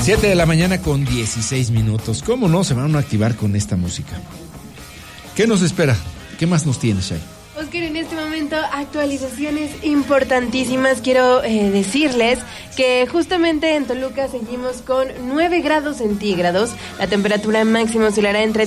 7 de la mañana con 16 minutos. ¿Cómo no se van a activar con esta música? ¿Qué nos espera? ¿Qué más nos tienes, Shay? Oscar, en este momento, actualizaciones importantísimas. Quiero decirles que justamente en Toluca seguimos con 9 grados centígrados. La temperatura máxima oscilará entre